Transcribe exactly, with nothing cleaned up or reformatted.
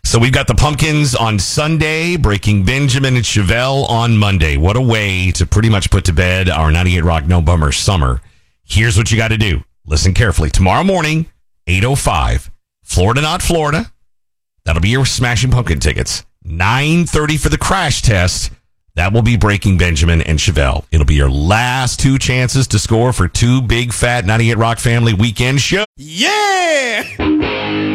So we've got the Pumpkins on Sunday, Breaking Benjamin and Chevelle on Monday. What a way to pretty much put to bed our ninety-eight Rock No Bummer summer. Here's what you got to do. Listen carefully. Tomorrow morning, eight oh five, Florida Not Florida. That'll be your Smashing Pumpkin tickets. nine thirty for the crash test. That will be Breaking Benjamin and Chevelle. It'll be your last two chances to score for two big, fat ninety-eight Rock family weekend shows. Yeah!